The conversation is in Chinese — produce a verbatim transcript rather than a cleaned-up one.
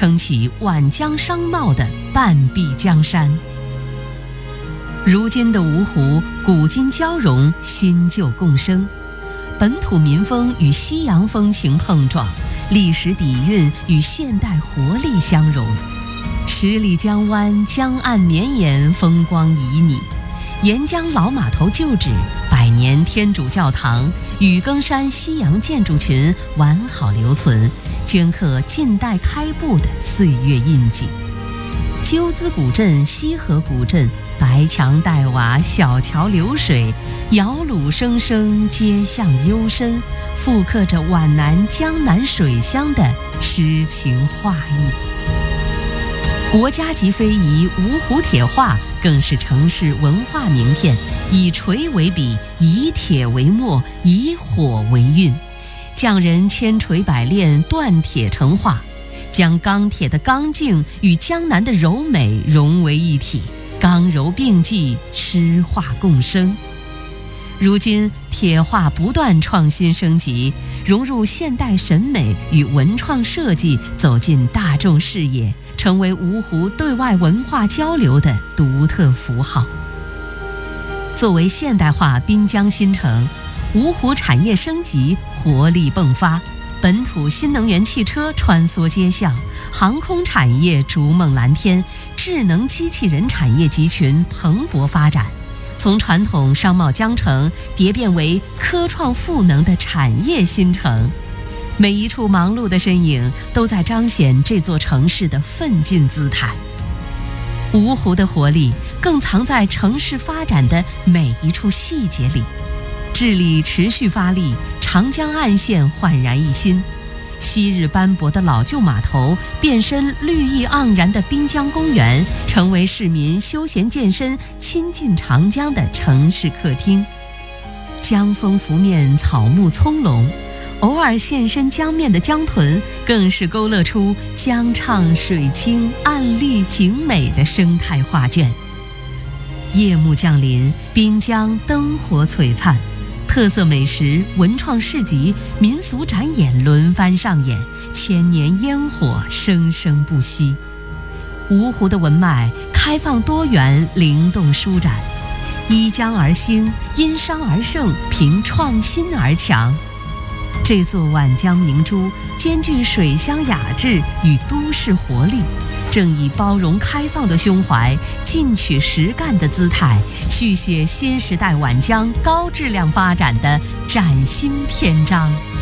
撑起皖江商贸的半壁江山。如今的芜湖，古今交融，新旧共生，本土民风与西洋风情碰撞，历史底蕴与现代活力相融。十里江湾，江岸绵延，风光旖旎。沿江老码头旧址、百年天主教堂、雨更山西洋建筑群完好留存，镌刻近代开埠的岁月印记。鸠兹古镇、西河古镇，白墙黛瓦，小桥流水，摇橹声声，街巷幽深，复刻着皖南江南水乡的诗情画意。国家级非遗芜湖铁画更是城市文化名片，以锤为笔，以铁为墨，以火为韵，匠人千锤百炼，锻铁成画，将钢铁的刚劲与江南的柔美融为一体，刚柔并济，诗画共生。如今铁画不断创新升级，融入现代审美与文创设计，走进大众视野，成为芜湖对外文化交流的独特符号。作为现代化滨江新城，芜湖产业升级活力迸发，本土新能源汽车穿梭街巷，航空产业逐梦蓝天，智能机器人产业集群蓬勃发展，从传统商贸江城蝶变为科创赋能的产业新城。每一处忙碌的身影都在彰显这座城市的奋进姿态。芜湖的活力更藏在城市发展的每一处细节里，治理持续发力，长江岸线焕然一新，昔日斑驳的老旧码头变身绿意盎然的滨江公园，成为市民休闲健身、亲近长江的城市客厅。江风拂面，草木葱茏，偶尔现身江面的江豚，更是勾勒出江畅水清、岸绿景美的生态画卷。夜幕降临，滨江灯火璀璨，特色美食、文创市集、民俗展演轮番上演，千年烟火生生不息。芜湖的文脉开放多元，灵动舒展，依江而兴，因商而盛，凭创新而强。这座皖江明珠兼具水乡雅致与都市活力，正以包容开放的胸怀、进取实干的姿态，续写新时代皖江高质量发展的崭新篇章。